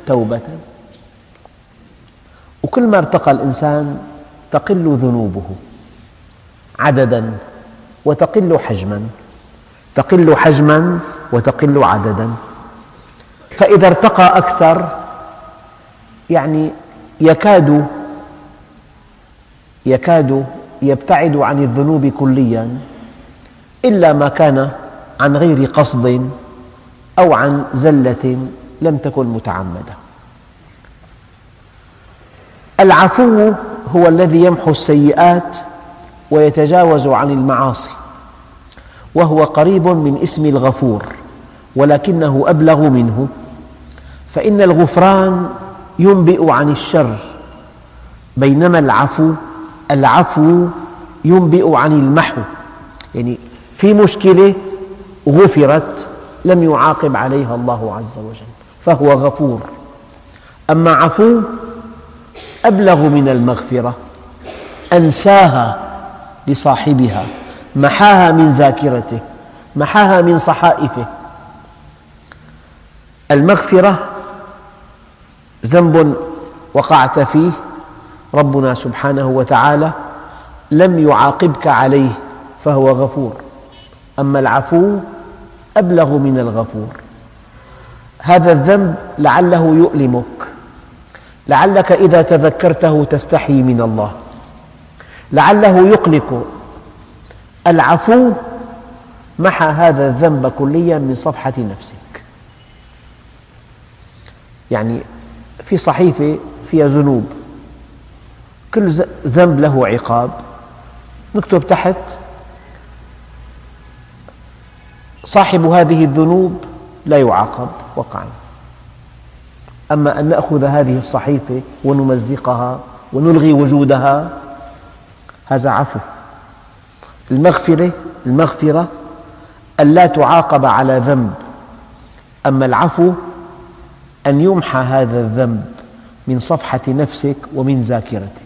توبة. وكل ما ارتقى الإنسان تقل ذنوبه عدداً وتقل حجماً، تقل حجماً وتقل عدداً. فإذا ارتقى أكثر يعني يكاد يبتعد عن الذنوب كلياً، إلا ما كان عن غير قصد أو عن زلة لم تكن متعمدة. العفو هو الذي يمحو السيئات ويتجاوز عن المعاصي، وهو قريب من اسم الغفور ولكنه أبلغ منه، فإن الغفران ينبئ عن الشر، بينما العفو ينبئ عن المحو. يعني في مشكلة غفرت لم يعاقب عليها الله عز وجل، فهو غفور. أما عفو أبلغ من المغفرة، أنساها لصاحبها، محاها من ذاكرته، محاها من صحائفه. المغفرة ذنب وقعت فيه، ربنا سبحانه وتعالى لم يعاقبك عليه فهو غفور. أما العفو أبلغ من الغفور. هذا الذنب لعله يؤلمك، لعلك إذا تذكرته تستحي من الله، لعله يقلق. العفو محى هذا الذنب كلياً من صفحة نفسك. يعني في صحيفة فيها ذنوب، كل ذنب له عقاب، نكتب تحت صاحب هذه الذنوب لا يعاقب وقعاً. أما أن نأخذ هذه الصحيفة ونمزقها ونلغي وجودها، هذا عفو. المغفرة أن لا تعاقب على ذنب، أما العفو أن يمحى هذا الذنب من صفحة نفسك ومن ذاكرتك.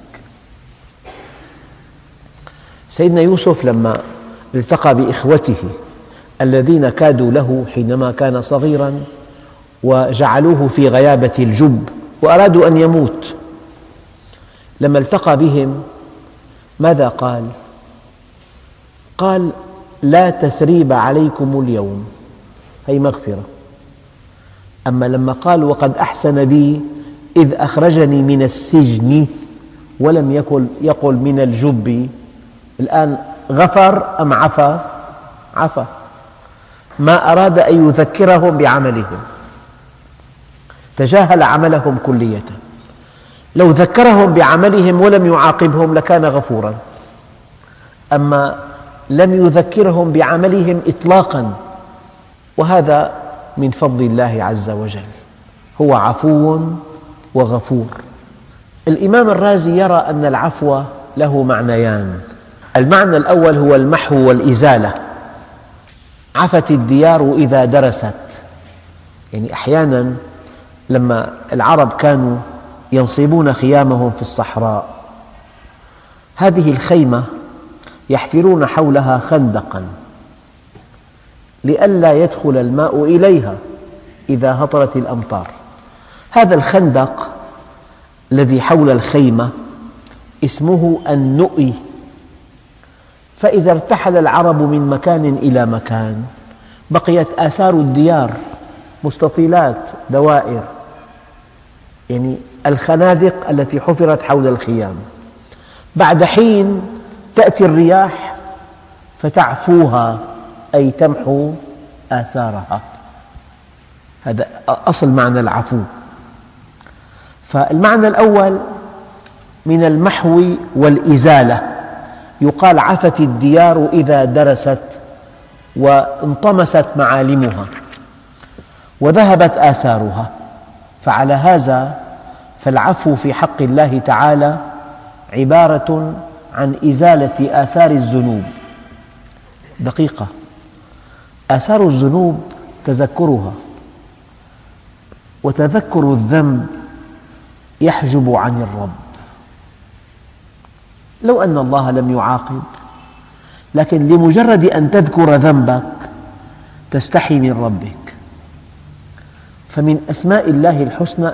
سيدنا يوسف لما التقى بإخوته الذين كادوا له حينما كان صغيراً وجعلوه في غيابة الجب وأرادوا أن يموت، لما التقى بهم ماذا قال؟ قال: لا تثريب عليكم اليوم، هي مغفرة. أما لما قال: وقد أحسن بي إذ أخرجني من السجن ولم يقل من الجب، الآن غفر أم عفا؟ عفا. ما أراد أن يذكرهم بعملهم، تجاهل عملهم كلية. لو ذكرهم بعملهم ولم يعاقبهم لكان غفوراً، أما لم يذكرهم بعملهم إطلاقاً، وهذا من فضل الله عز وجل. هو عفو وغفور. الإمام الرازي يرى أن العفو له معنيان. المعنى الأول هو المحو والإزالة. عفت الديار إذا درست، يعني أحياناً لما العرب كانوا ينصبون خيامهم في الصحراء، هذه الخيمة يحفرون حولها خندقاً لئلا يدخل الماء إليها إذا هطلت الأمطار. هذا الخندق الذي حول الخيمة اسمه النؤي. فإذا ارتحل العرب من مكان إلى مكان بقيت آثار الديار، مستطيلات، دوائر، يعني الخنادق التي حفرت حول الخيام. بعد حين تأتي الرياح فتعفوها، أي تمحو آثارها. هذا أصل معنى العفو. فالمعنى الأول من المحو والإزالة، يقال عفت الديار إذا درست وانطمست معالمها وذهبت آثارها. فعلى هذا فالعفو في حق الله تعالى عبارة عن إزالة آثار الذنوب. دقيقة، آثار الذنوب تذكرها، وتذكر الذنب يحجب عن الرب. لو أن الله لم يعاقب، لكن لمجرد أن تذكر ذنبك تستحي من ربك. فمن أسماء الله الحسنى